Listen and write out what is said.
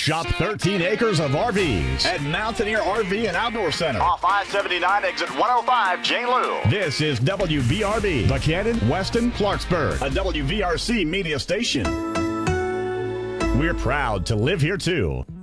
Shop 13 acres of RVs at Mountaineer RV and Outdoor Center. Off I-79 exit 105, Jane Lou. This is WVRB, Buchanan, Weston, Clarksburg, a WVRC media station. We're proud to live here too.